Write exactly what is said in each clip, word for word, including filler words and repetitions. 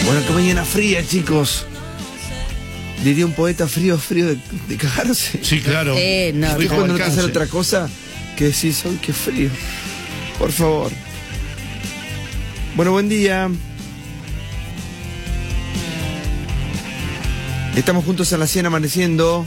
Bueno, qué mañana fría, chicos. Diría un poeta, frío, frío de, de cagarse. Sí, claro. Eh, no, ¿Viste no. cuando no te hacer otra cosa que decís, ¡ay, qué frío! Por favor. Bueno, buen día. Estamos juntos en la cien amaneciendo.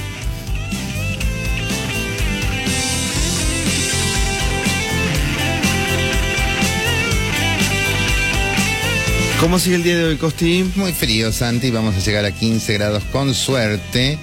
¿Cómo sigue el día de hoy, Costi? Muy frío, Santi, vamos a llegar a quince grados con suerte,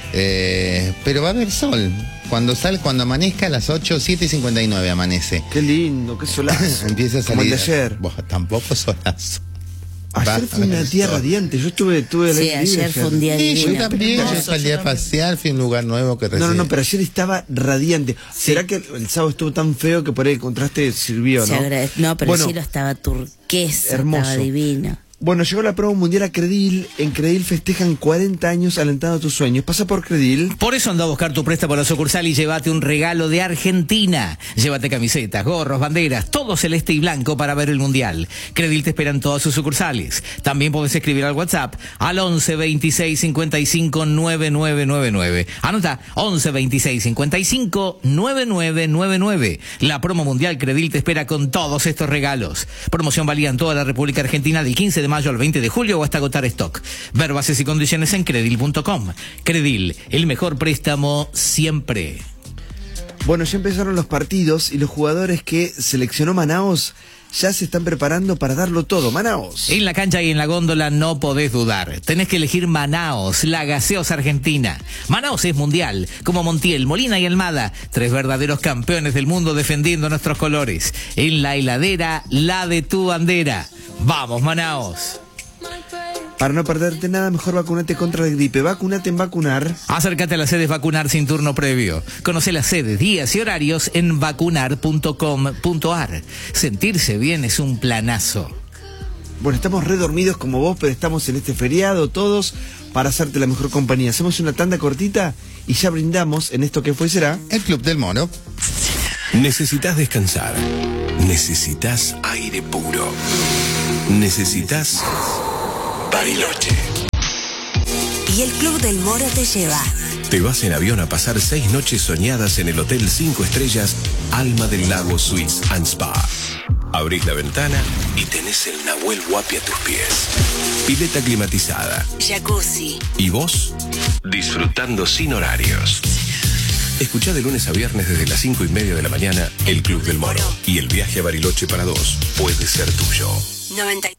eh, pero va a haber sol. Cuando sale, cuando amanezca a las ocho, siete y cincuenta y nueve amanece. Qué lindo, qué solazo. Empieza a salir. Como el de ayer. Vos, tampoco solazo. Ayer fue una día sol. radiante. Yo estuve, tuve Sí, ayer fue un día Sí, yo divino. también, ayer salí a pasear, fui a un lugar nuevo que No, recién. no, no, pero ayer estaba radiante. ¿Será que el sábado estuvo tan feo que por ahí el contraste sirvió, Se no? agrade- No, pero Bueno, el cielo estaba turquesa, hermoso. estaba divino. Bueno, llegó la promo mundial a Credil. En Credil festejan cuarenta años alentando tus sueños. Pasa por Credil. Por eso anda a buscar tu préstamo a la sucursal y llévate un regalo de Argentina. Llévate camisetas, gorros, banderas, todo celeste y blanco para ver el Mundial. Credil te espera en todas sus sucursales. También podés escribir al WhatsApp al once veintiséis cincuenta y cinco noventa y nueve noventa y nueve. Anota, once veintiséis cincuenta y cinco noventa y nueve noventa y nueve. La promo mundial Credil te espera con todos estos regalos. Promoción válida en toda la República Argentina del quince de mayo al veinte de julio o hasta agotar stock. Ver bases y condiciones en credil punto com. Credil, el mejor préstamo siempre. Bueno, ya empezaron los partidos y los jugadores que seleccionó Manaos ya se están preparando para darlo todo. Manaos. En la cancha y en la góndola no podés dudar. Tenés que elegir Manaos, la gaseosa argentina. Manaos es mundial, como Montiel, Molina y Almada, tres verdaderos campeones del mundo defendiendo nuestros colores. En la heladera, la de tu bandera. ¡Vamos, Manaos! Para no perderte nada, mejor vacunate contra la gripe. Vacunate en Vacunar. Acércate a las sedes Vacunar sin turno previo. Conoce las sedes, días y horarios en vacunar punto com punto ar. Sentirse bien es un planazo. Bueno, estamos redormidos como vos, pero estamos en este feriado todos para hacerte la mejor compañía. Hacemos una tanda cortita y ya brindamos en esto que fue y será. El Club del Mono. Necesitas descansar. Necesitas aire puro. Necesitas Bariloche. Y el Club del Moro te lleva. Te vas en avión a pasar seis noches soñadas en el Hotel cinco Estrellas Alma del Lago Suites and Spa. Abrís la ventana y tenés el Nahuel Huapi a tus pies. Pileta climatizada. Jacuzzi. ¿Y vos? Disfrutando sin horarios. Escuchá de lunes a viernes desde las cinco y media de la mañana el Club del Moro. Y el viaje a Bariloche para dos puede ser tuyo. noventa